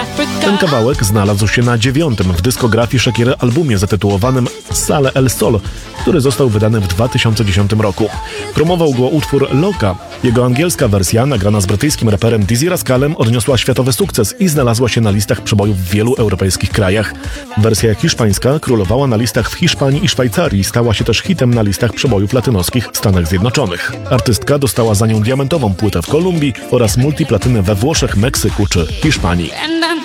Ten kawałek znalazł się na 9. w dyskografii Shakiry albumie zatytułowanym Sale El Sol, który został wydany w 2010 roku. Promował go utwór Loca. Jego angielska wersja, nagrana z brytyjskim raperem Dizzy Rascalem, odniosła światowy sukces i znalazła się na listach przebojów w wielu europejskich krajach. Wersja hiszpańska królowała na listach w Hiszpanii i Szwajcarii, stała się też hitem na listach przebojów latynoskich w Stanach Zjednoczonych. Artystka dostała za nią diamentową płytę w Kolumbii oraz multiplatynę we Włoszech, Meksyku czy Hiszpanii.